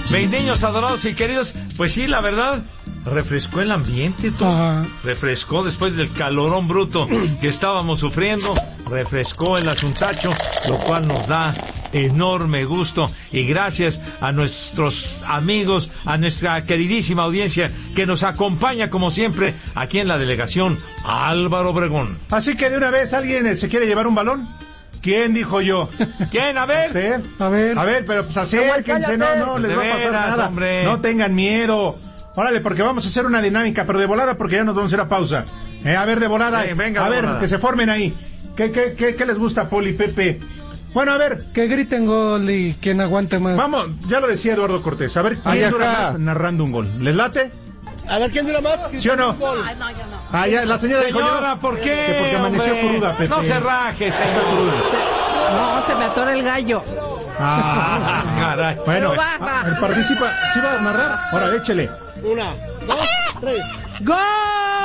Mis niños adorados y queridos, pues sí, la verdad, refrescó el ambiente, refrescó después del calorón bruto que estábamos sufriendo, refrescó el asuntacho, lo cual nos da enorme gusto, y gracias a nuestros amigos, a nuestra queridísima audiencia que nos acompaña como siempre aquí en la delegación Álvaro Obregón. Así que de una vez, ¿alguien se quiere llevar un balón? ¿Quién dijo yo? ¿Quién? A ver. ¿Sí? A ver, pero pues acérquense, no les va a pasar nada. Hombre. No tengan miedo. Órale, porque vamos a hacer una dinámica, pero de volada, porque ya nos vamos a ir a pausa. A ver, de volada. Venga, a ver, volada. Que se formen ahí. ¿Qué les gusta, Poli, Pepe? Bueno, a ver. Que griten gol y quien aguante más. Vamos, ya lo decía Eduardo Cortés. A ver, ¿quién dura más narrando un gol? ¿Les late? A ver, ¿quién dura más? ¿Sí o no? No, yo no. Ah, ya, la señora dijo yo. ¿Por qué? Que porque amaneció hombre? cruda, Pepe. No se raje, señor. No, se me atora el gallo. Ah, caray. Bueno, va. participa. ¿Sí va a narrar? Ahora, échele. 1, 2, 3. ¡Gol!